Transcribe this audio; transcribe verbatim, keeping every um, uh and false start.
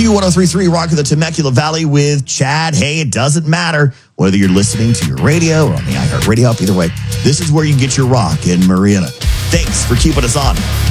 Q one oh three point three, Rock of the Temecula Valley with Chad. Hey, it doesn't matter whether you're listening to your radio or on the iHeartRadio app. Either way, this is where you get your rock in Marina. Thanks for keeping us on.